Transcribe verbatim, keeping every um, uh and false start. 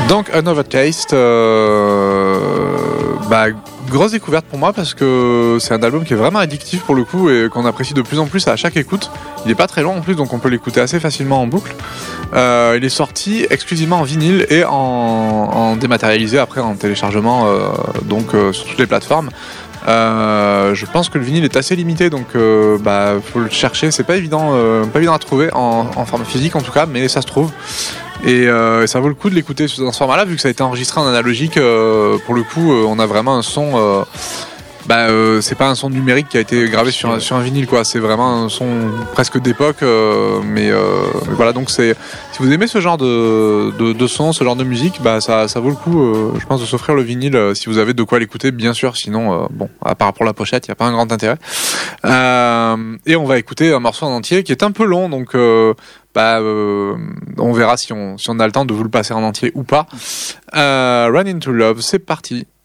Donc Another Taste, euh, bah, grosse découverte pour moi parce que c'est un album qui est vraiment addictif pour le coup et qu'on apprécie de plus en plus à chaque écoute. Il est pas très long en plus, donc on peut l'écouter assez facilement en boucle. Euh, il est sorti exclusivement en vinyle et en, en dématérialisé après en téléchargement, euh, donc euh, sur toutes les plateformes. Euh, je pense que le vinyle est assez limité, donc euh, bah faut le chercher. C'est pas évident, euh, pas évident à trouver en, en format physique en tout cas, mais ça se trouve. Et euh, ça vaut le coup de l'écouter dans ce format-là, vu que ça a été enregistré en analogique. Euh, pour le coup, euh, on a vraiment un son. Euh, bah, euh, c'est pas un son numérique qui a été gravé sur un, sur un vinyle, quoi. C'est vraiment un son presque d'époque. Euh, mais, euh, mais voilà, donc c'est. Si vous aimez ce genre de, de, de son, ce genre de musique, bah ça, ça vaut le coup, euh, je pense, de s'offrir le vinyle euh, si vous avez de quoi l'écouter, bien sûr. Sinon, euh, bon, à part pour la pochette, il y a pas un grand intérêt. Euh, et on va écouter un morceau en entier qui est un peu long, donc. Euh, Bah, euh, on verra si on, si on a le temps de vous le passer en entier ou pas. Euh, Run into Love, c'est parti.